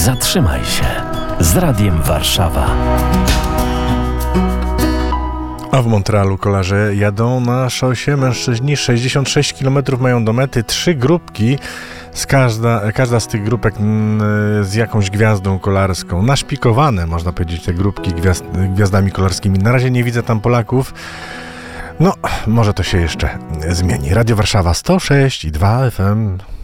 Zatrzymaj się z Radiem Warszawa. A w Montrealu kolarze jadą na szosie. Mężczyźni 66 km mają do mety. 3 grupki. Każda z tych grupek z jakąś gwiazdą kolarską. Naszpikowane, można powiedzieć, te grupki gwiazdami kolarskimi. Na razie nie widzę tam Polaków. No, może to się jeszcze zmieni. Radio Warszawa 106,2 FM.